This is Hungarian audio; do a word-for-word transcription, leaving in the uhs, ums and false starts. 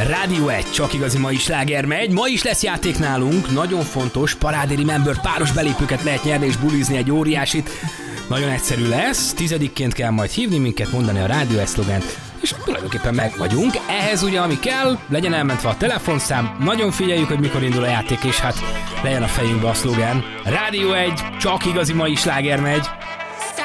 Rádió egy, csak igazi mai sláger megy. Ma is lesz játék nálunk, nagyon fontos, Parádé Remember, páros belépőket lehet nyerni és bulizni egy óriásit. Nagyon egyszerű lesz, tizedikként kell majd hívni minket, mondani a Rádió egy szlogent, és tulajdonképpen meg vagyunk. Ehhez ugye ami kell, legyen elmentve a telefonszám, nagyon figyeljük, hogy mikor indul a játék, és hát legyen a fejünkbe a szlogen. Rádió egy, csak igazi mai sláger megy.